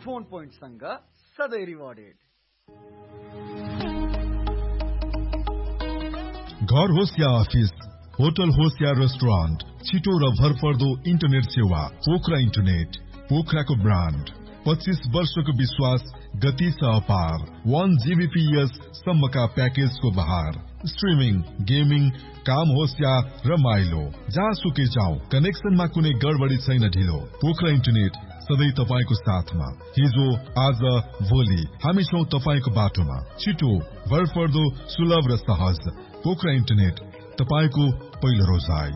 Phone पोइन्टसँग सधैँ rewarded. घर होस् या अफिस, होटल होस् या रेस्टुरेन्ट, छिटो र भरपर्दो इन्टरनेट सेवा पोखरा इन्टरनेट। पोखराको ब्रान्ड, 25 वर्षको विश्वास, गति छ अपार। 1 Gbps सम्मका प्याकेजको बहार। स्ट्रिमिङ, गेमिङ, काम होस् या रमाइलो, जहाँसुकै जाऊ, कनेक्सनमा कुनै गडबडी छैन ढिलो। पोखरा इन्टरनेट सधैँ तपाईको साथमा। हिजो, आज, भोलि हामी छौं तपाईको बाटोमा। छिटो, भरपर्दो, सुलभ र सहज। पोखरा इन्टरनेट, तपाईको पहिलो रोजाइ।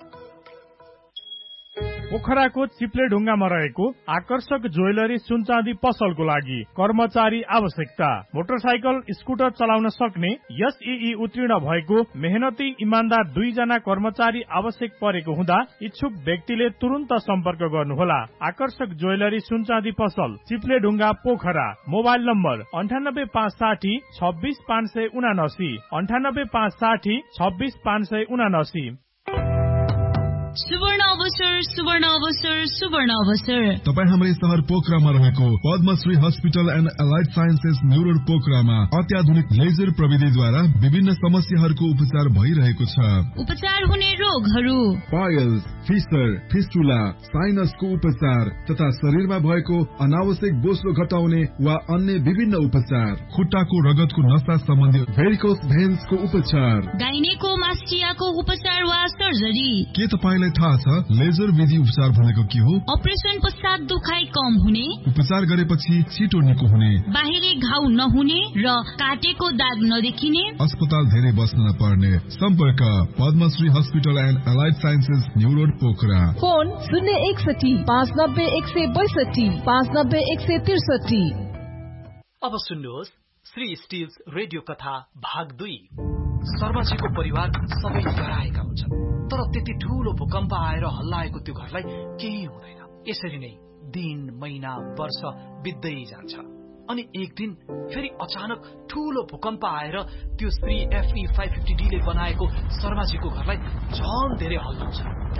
पोखराको चिप्ले ढुङ्गामा रहेको आकर्षक ज्वेलरी सुनचाँदी पसलको लागि कर्मचारी आवश्यकता। मोटरसाइकल स्कुटर चलाउन सक्ने एसईई उत्तीर्ण भएको मेहनती इमान्दार 2 जना कर्मचारी आवश्यक परेको हुँदा इच्छुक व्यक्तिले तुरुन्त सम्पर्क गर्नुहोला। आकर्षक ज्वेलरी सुनचाँदी पसल, चिप्ले ढुङ्गा, पोखरा। Mobile number 98560 26579, 98560 26579। सुवर्ण अवसर, सुवर्ण अवसर, सुवर्ण अवसर। तपाईँ हाम्रै शहर पोखरामा रहेको Padmashri hospital and allied sciences new road पोखरामा अत्याधुनिक लेजर प्रविधिद्वारा विभिन्न समस्याहरूको उपचार भइरहेको छ। उपचार हुने रोगहरू: पाइल्स, फिस्टर, फिस्टुला, साइनसको उपचार तथा शरीरमा भएको अनावश्यक बोसो घटाउने वा अन्य विभिन्न उपचार। खुट्टाको रगतको नसा सम्बन्धी भेरिकोस भेन्सको उपचार। गाइनेकोमास्टियाको उपचार वा सर्जरी। के तपाईलाई थाहा छ लेजर विधि उपचार भनेको के हो? अपरेसन पश्चात दुखाइ कम हुने, उपचार गरेपछि छिटो निको हुने, बाहिरी घाउ नहुने र काटेको दाग नदेखिने, अस्पताल धेरै बस्न नपर्ने। सम्पर्क Padmashri hospital and allied sciences new road Pokhara. Phone 061 590 162 590 163। अब सुन्नुहोस् श्री स्टिल्स रेडियो कथा भाग 2। शर्माजीको परिवार सबै डराएका हुन्छन्, तर त्यति ठूलो भूकम्प आएर हल्लाएको त्यो घरलाई केही हुँदैन। यसरी नै दिन, महिना, वर्ष बित्दै जान्छ। अनि एक दिन फेरि अचानक ठूलो भूकम्प आएर त्यो श्री FE 550D ले बनाएको शर्माजीको घरलाई झन धेरै हल्लाउँछ।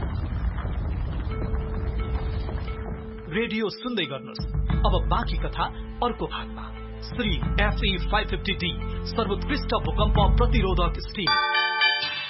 रेडियो सुन्दै गर्नुहोस्। अब बाँकी कथा अर्को भागमा। श्री FE 550D सर्वोत्कृष्ट भूकम्प प्रतिरोधक स्टिल।